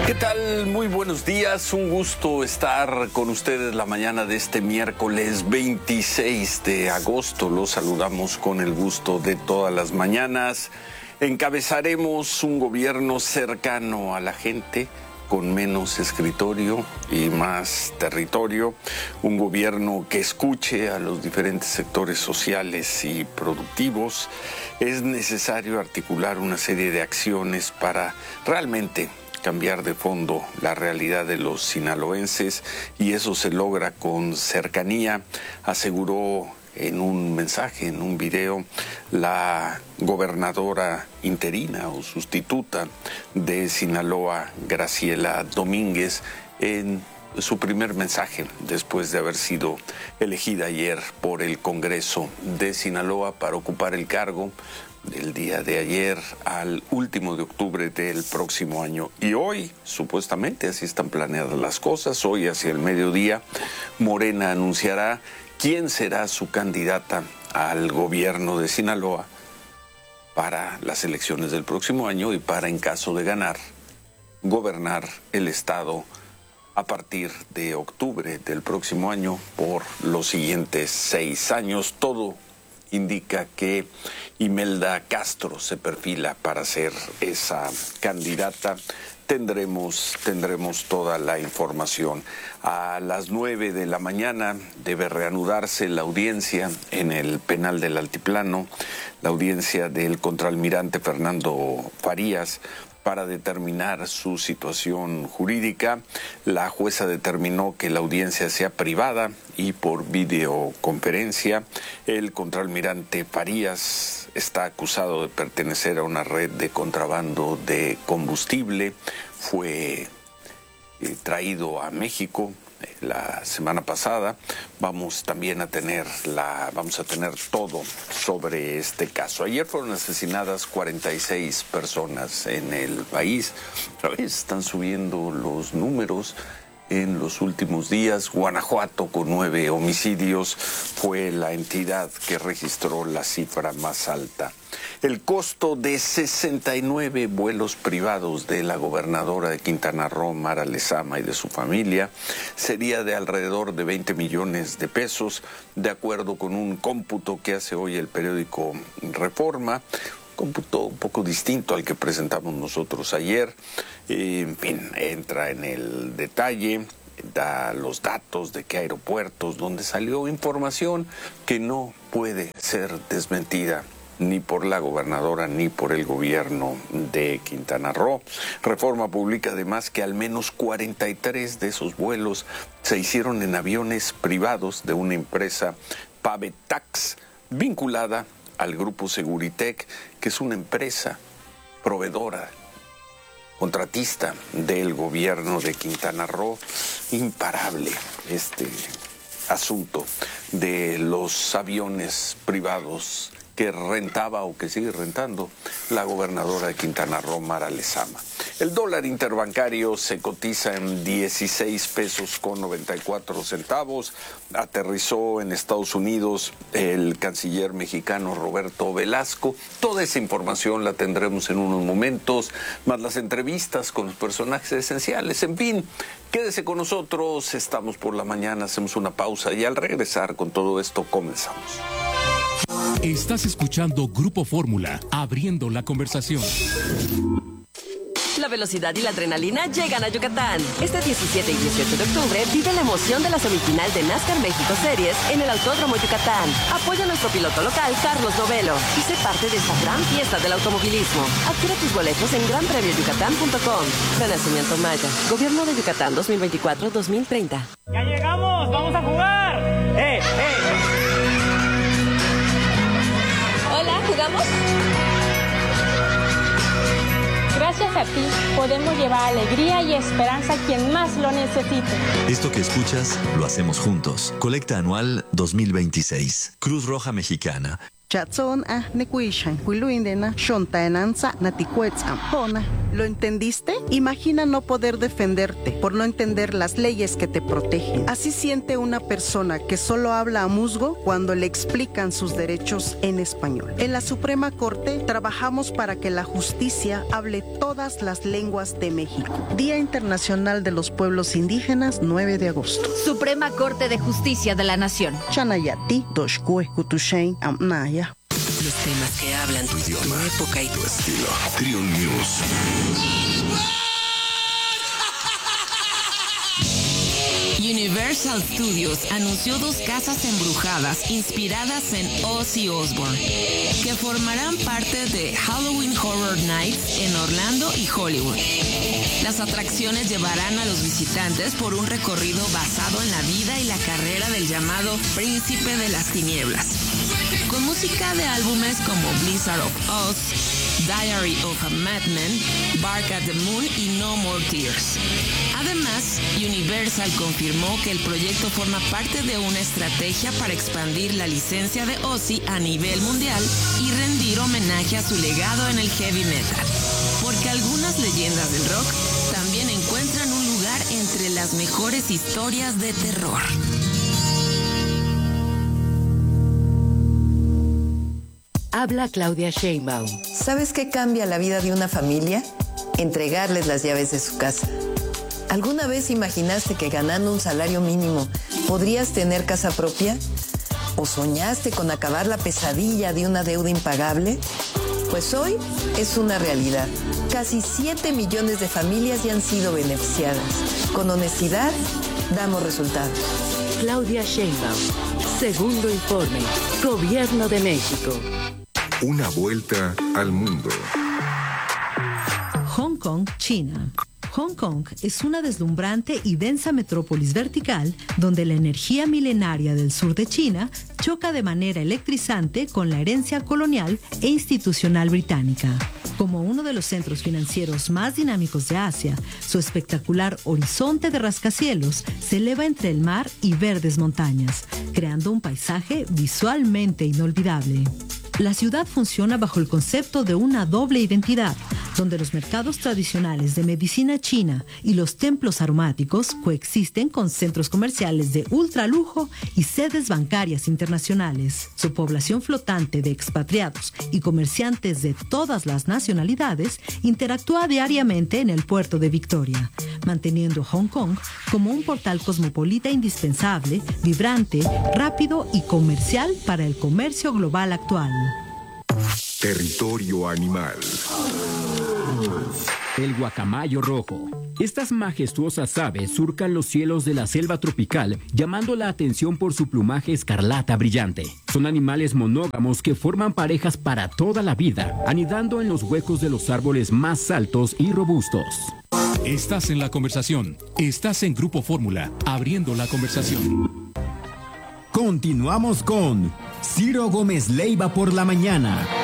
¿Qué tal? Muy buenos días. Un gusto estar con ustedes la mañana de este miércoles 26 de agosto. Los saludamos con el gusto de todas las mañanas. Encabezaremos un gobierno cercano a la gente, con menos escritorio y más territorio, un gobierno que escuche a los diferentes sectores sociales y productivos. Es necesario articular una serie de acciones para realmente cambiar de fondo la realidad de los sinaloenses, y eso se logra con cercanía, aseguró en un mensaje, en un video, la gobernadora interina o sustituta de Sinaloa, Graciela Domínguez, en su primer mensaje después de haber sido elegida ayer por el Congreso de Sinaloa para ocupar el cargo del día de ayer al último de octubre del próximo año. Y hoy, supuestamente, así están planeadas las cosas, hoy hacia el mediodía, Morena anunciará quién será su candidata al gobierno de Sinaloa para las elecciones del próximo año y para, en caso de ganar, gobernar el estado a partir de octubre del próximo año por los siguientes 6 años. Todo indica que Imelda Castro se perfila para ser esa candidata. Tendremos toda la información. A las 9 de la mañana debe reanudarse la audiencia en el penal del Altiplano, la audiencia del contraalmirante Fernando Farías, para determinar su situación jurídica. La jueza determinó que la audiencia sea privada y por videoconferencia. El contraalmirante Farías está acusado de pertenecer a una red de contrabando de combustible. Fue traído a México la semana pasada. Vamos a tener todo sobre este caso. Ayer fueron asesinadas 46 personas en el país. Otra vez están subiendo los números en los últimos días. Guanajuato, con 9 homicidios, fue la entidad que registró la cifra más alta. El costo de 69 vuelos privados de la gobernadora de Quintana Roo, Mara Lezama, y de su familia sería de alrededor de 20 millones de pesos, de acuerdo con un cómputo que hace hoy el periódico Reforma. Cómputo un poco distinto al que presentamos nosotros ayer. En fin, entra en el detalle, da los datos de qué aeropuertos, donde salió información que no puede ser desmentida ni por la gobernadora ni por el gobierno de Quintana Roo. Reforma publica además que al menos 43 de esos vuelos se hicieron en aviones privados de una empresa, Pavetax, vinculada al grupo Seguritech, que es una empresa proveedora, contratista del gobierno de Quintana Roo. Imparable este asunto de los aviones privados que rentaba o que sigue rentando la gobernadora de Quintana Roo, Mara Lezama. El dólar interbancario se cotiza en 16 pesos con 94 centavos. Aterrizó en Estados Unidos el canciller mexicano Roberto Velasco. Toda esa información la tendremos en unos momentos, más las entrevistas con los personajes esenciales. En fin, quédese con nosotros. Estamos por la mañana, hacemos una pausa y al regresar con todo esto comenzamos. Estás escuchando Grupo Fórmula, abriendo la conversación. La velocidad y la adrenalina llegan a Yucatán. Este 17 y 18 de octubre vive la emoción de la semifinal de NASCAR México Series en el Autódromo Yucatán. Apoya a nuestro piloto local, Carlos Novelo, y sé parte de esta gran fiesta del automovilismo. Adquiere tus boletos en granpremioyucatán.com. Renacimiento Maya. Gobierno de Yucatán 2024-2030. ¡Ya llegamos! ¡Vamos a jugar! Hola, ¿jugamos? Gracias a ti podemos llevar alegría y esperanza a quien más lo necesite. Esto que escuchas lo hacemos juntos. Colecta anual 2026. Cruz Roja Mexicana. Chatson nekuishan kuiluindena shontaenanza natikuetzam. ¿Lo entendiste? Imagina no poder defenderte por no entender las leyes que te protegen. Así siente una persona que solo habla a musgo cuando le explican sus derechos en español. En la Suprema Corte trabajamos para que la justicia hable todas las lenguas de México. Día Internacional de los Pueblos Indígenas, 9 de agosto. Suprema Corte de Justicia de la Nación. Chanayati, Toshkue, Kutushain, Amnaya. Los temas que hablan tu idioma, tu época y tu estilo. Triun News. Universal Studios anunció 2 casas embrujadas inspiradas en Ozzy Osbourne, que formarán parte de Halloween Horror Nights en Orlando y Hollywood. Las atracciones llevarán a los visitantes por un recorrido basado en la vida y la carrera del llamado Príncipe de las Tinieblas, con música de álbumes como Blizzard of Oz, Diary of a Madman, Bark at the Moon y No More Tears. Además, Universal confirmó que el proyecto forma parte de una estrategia para expandir la licencia de Ozzy a nivel mundial y rendir homenaje a su legado en el heavy metal, porque algunas leyendas del rock también encuentran un lugar entre las mejores historias de terror. Habla Claudia Sheinbaum. ¿Sabes qué cambia la vida de una familia? Entregarles las llaves de su casa. ¿Alguna vez imaginaste que ganando un salario mínimo podrías tener casa propia? ¿O soñaste con acabar la pesadilla de una deuda impagable? Pues hoy es una realidad. Casi 7 millones de familias ya han sido beneficiadas. Con honestidad, damos resultados. Claudia Sheinbaum. Segundo informe. Gobierno de México. Una vuelta al mundo. Hong Kong, China. Hong Kong es una deslumbrante y densa metrópolis vertical donde la energía milenaria del sur de China choca de manera electrizante con la herencia colonial e institucional británica. Como uno de los centros financieros más dinámicos de Asia, su espectacular horizonte de rascacielos se eleva entre el mar y verdes montañas, creando un paisaje visualmente inolvidable. La ciudad funciona bajo el concepto de una doble identidad, donde los mercados tradicionales de medicina china y los templos aromáticos coexisten con centros comerciales de ultralujo y sedes bancarias internacionales. Su población flotante de expatriados y comerciantes de todas las nacionalidades interactúa diariamente en el puerto de Victoria, manteniendo Hong Kong como un portal cosmopolita indispensable, vibrante, rápido y comercial para el comercio global actual. Territorio animal. El guacamayo rojo. Estas majestuosas aves surcan los cielos de la selva tropical, llamando la atención por su plumaje escarlata brillante. Son animales monógamos que forman parejas para toda la vida, anidando en los huecos de los árboles más altos y robustos. Estás en la conversación. Estás en Grupo Fórmula, abriendo la conversación. Continuamos con Ciro Gómez Leiva por la mañana.